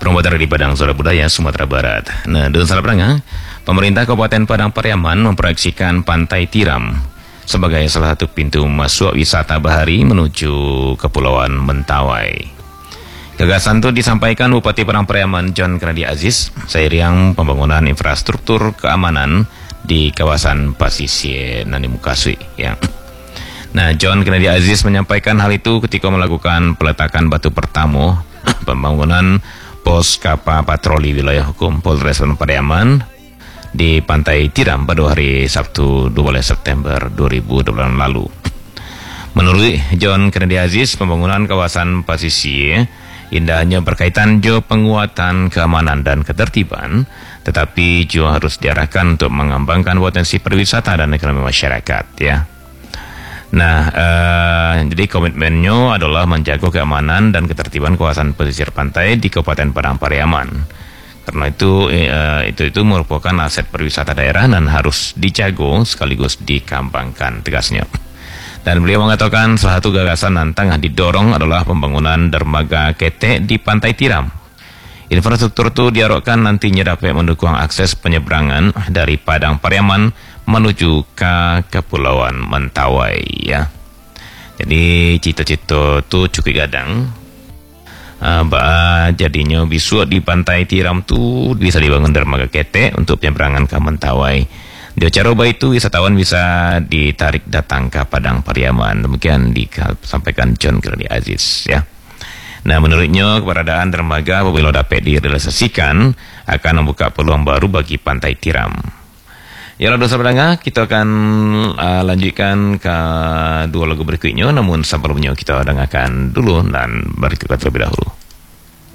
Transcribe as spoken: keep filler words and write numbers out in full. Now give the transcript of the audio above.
Promotor di Padang Suara Budaya, Sumatera Barat. Nah, dengan salah perangah, pemerintah Kabupaten Padang Pariaman memproyeksikan Pantai Tiram sebagai salah satu pintu masuk wisata bahari menuju Kepulauan Mentawai. Gagasan itu disampaikan Bupati Padang Pariaman John Kennedy Aziz seiring pembangunan infrastruktur keamanan di kawasan Pasisir Nanimukasui. Ya. Nah, John Kennedy Aziz menyampaikan hal itu ketika melakukan peletakan batu pertama pembangunan pos kapal patroli wilayah hukum Polres Padang Pariaman di Pantai Tiram pada hari Sabtu dua belas September dua ribu dua puluh lalu. Menurut John Kennedy Aziz, pembangunan kawasan Pasisir indahnya berkaitan jo penguatan keamanan dan ketertiban, tetapi juga harus diarahkan untuk mengembangkan potensi pariwisata dan ekonomi masyarakat, ya. Nah, uh, jadi komitmennya adalah menjaga keamanan dan ketertiban kawasan pesisir pantai di Kabupaten Padang Pariaman. Karena itu, uh, itu itu merupakan aset pariwisata daerah dan harus dijaga sekaligus dikembangkan, tegasnya. Dan beliau mengatakan salah satu gagasan yang tengah didorong adalah pembangunan dermaga ketek di Pantai Tiram. Infrastruktur itu diharapkan nantinya dapat mendukung akses penyeberangan dari Padang Pariaman menuju ke Kepulauan Mentawai, ya. Jadi cita-cita itu cukup gadang. Uh, jadinya bisu di Pantai Tiram tu bisa dibangun dermaga ketek untuk penyeberangan ke Mentawai. Di acara itu wisatawan bisa ditarik datang ke Padang Pariaman. Demikian disampaikan John Kennedy Aziz, ya. Nah, menurutnya keberadaan dermaga apabila dapat direalisasikan akan membuka peluang baru bagi Pantai Tiram. Ya, dosa pendengar, kita akan uh, lanjutkan ke dua lagu berikutnya, namun sebelumnya kita dengarkan dulu dan berikut terlebih dahulu.